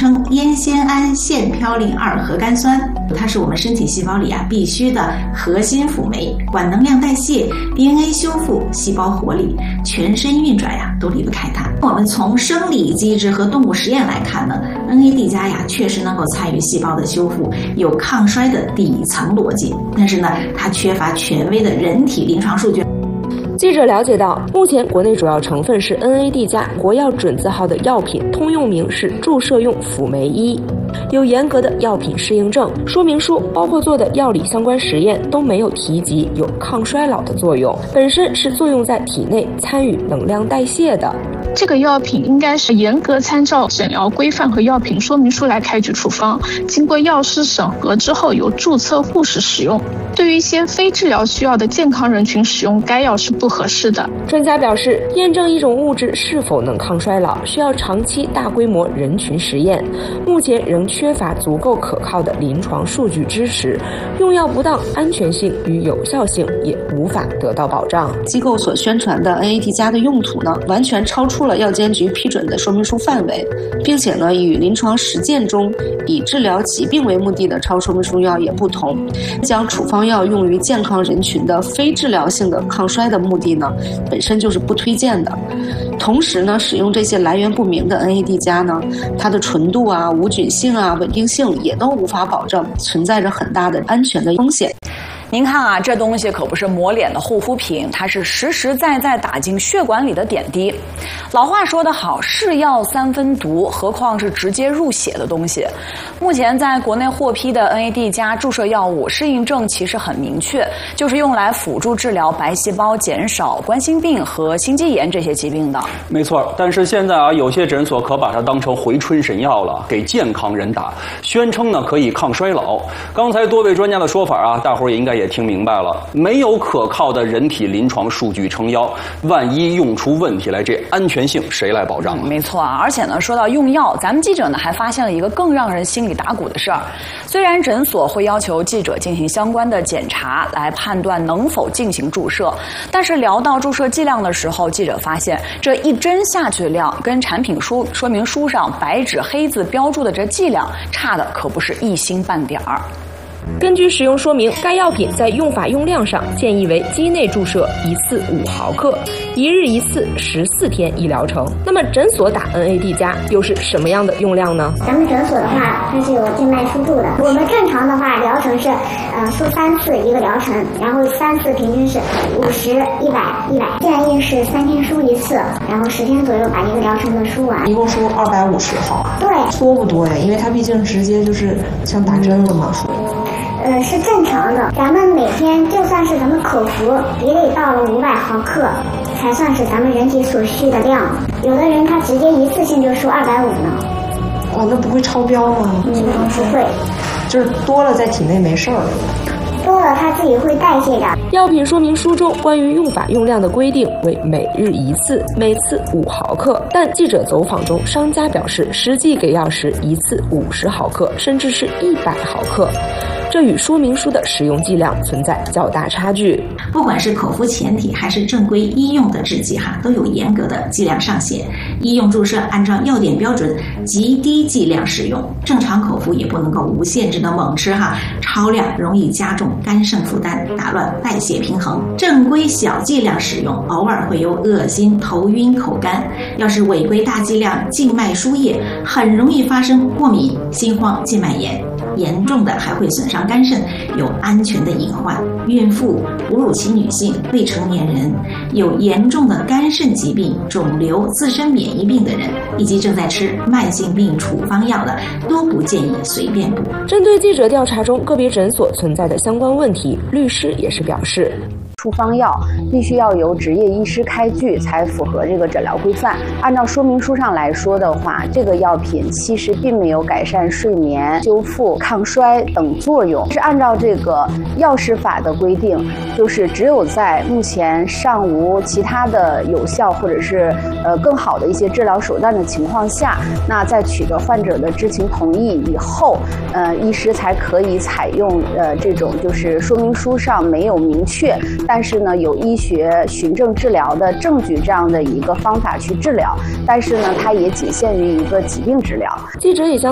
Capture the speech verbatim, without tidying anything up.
称烟酰胺腺嘌呤二核苷酸，它是我们身体细胞里啊必须的核心辅酶，管能量代谢、D N A 修复、细胞活力，全身运转呀都离不开它。我们从生理机制和动物实验来看呢 ，N A D 加呀确实能够参与细胞的修复，有抗衰的底层逻辑，但是呢，它缺乏权威的人体临床数据。 记者了解到，目前国内主要成分是 N A D 加国药准字号的药品，通用名是注射用辅酶一，有严格的药品适应症，说明书包括做的药理相关实验都没有提及有抗衰老的作用，本身是作用在体内参与能量代谢的。 这个药品应该是严格参照诊疗规范和药品说明书来开具处方，经过药师审核之后由注册护士使用。对于一些非治疗需要的健康人群使用该药是不合适的。 专家表示，验证一种物质是否能抗衰老，需要长期大规模人群实验，目前仍缺乏足够可靠的临床数据支持，用药不当，安全性与有效性也无法得到保障。 机构所宣传的 N A D 加的用途呢，完全超出了药监局批准的说明书范围，并且呢，与临床实践中以治疗疾病为目的的超说明书药也不同。将处方药用于健康人群的非治疗性的抗衰的目的呢，本身就是不推荐的。同时呢，使用这些来源不明的 N A D 加呢，它的纯度啊、无菌性啊、稳定性也都无法保证，存在着很大的安全的风险。 您看啊，这东西可不是抹脸的护肤品，它是实实在在打进血管里的点滴。老话说得好，是药三分毒，何况是直接入血的东西。目前在国内获批的 N A D 加注射药物适应症其实很明确，就是用来辅助治疗白细胞减少、冠心病和心肌炎这些疾病的。 没错，但是现在啊，有些诊所可把它当成回春神药了，给健康人打，宣称呢可以抗衰老。刚才多位专家的说法啊，大伙儿也应该也听明白了，没有可靠的人体临床数据撑腰，万一用出问题来，这安全性谁来保障啊？ 没错啊，而且呢，说到用药，咱们记者呢还发现了一个更让人心里打鼓的事儿。虽然诊所会要求记者进行相关的检查来判断能否进行注射，但是聊到注射剂量的时候，记者发现这一针下去的量跟产品书说明书上白纸黑字标注的这剂量差的可不是一星半点儿。 根据使用说明，该药品在用法用量上建议为肌内注射一次五毫克，一日一次，十四天一疗程。那么诊所打 N A D 加又是什么样的用量呢？ 咱们诊所的话，它是有静脉输注的。我们正常的话，疗程是呃输三次一个疗程，然后三次平均是五十、一百、一百。建议是三天输一次，然后十天左右把一个疗程的输完。 一共输二百五十毫。 对， 多不多呀？因为它毕竟直接就是像打针了嘛，输。 呃，是正常的。咱们每天就算是咱们口服，也得到了五百毫克，才算是咱们人体所需的量。有的人他直接一次性就输二百五呢。 哦，那不会超标吗？ 嗯，不会。 就是多了在体内没事儿。 多了它自己会代谢的。 药品说明书中关于用法用量的规定为每日一次，每次五毫克。但记者走访中，商家表示实际给药时一次五十毫克，甚至是一百毫克。这与说明书的使用剂量存在较大差距。 不管是口服前体还是正规医用的制剂哈，都有严格的剂量上限。医用注射按照药典标准极低剂量使用，正常口服也不能够无限制的猛吃哈，超量容易加重肝肾负担，打乱代谢平衡。正规小剂量使用，偶尔会有恶心、头晕、口干。要是违规大剂量静脉输液，很容易发生过敏、心慌、静脉炎。严重的还会损伤肝肾，有安全的隐患。孕妇、哺乳期女性、未成年人、有严重的肝肾疾病、肿瘤、自身免疫病的人，以及正在吃慢性病处方药的，都不建议随便补。 针对记者调查中个别诊所存在的相关问题，律师也是表示， 处方药必须要由执业医师开具，才符合这个诊疗规范。按照说明书上来说的话，这个药品其实并没有改善睡眠、修复、抗衰等作用。是按照这个药师法的规定，就是只有在目前尚无其他的有效或者是呃更好的一些治疗手段的情况下，那在取得患者的知情同意以后，呃，医师才可以采用呃这种就是说明书上没有明确，但是呢有医学循证治疗的证据这样的一个方法去治疗，但是呢它也仅限于一个疾病治疗。 记者也将